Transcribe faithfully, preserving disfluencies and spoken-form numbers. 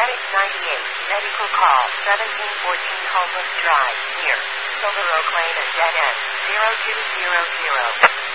Medics ninety-eight, medical call, seventeen fourteen Homeless Drive, near Silver Oak Lane and dead end, zero two zero zero.